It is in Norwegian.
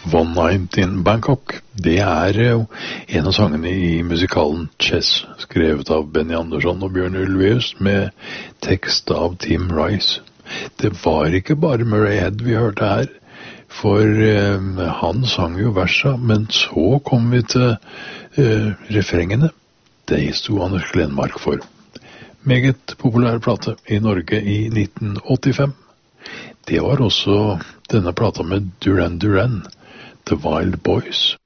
One Night in Bangkok. Det jo en av sangene i musikalen Chess, skrevet av Benny Andersson og Bjørn Ulvaeus, med tekst av Tim Rice. Det var ikke bare Murray Head vi hørte her, for han sang jo versa, men så kom vi til refrengene. Det sto Anders Glenmark for. Meget populær plate i Norge i 1985. Det var også denne plata med Duran Duran, The Wild Boys.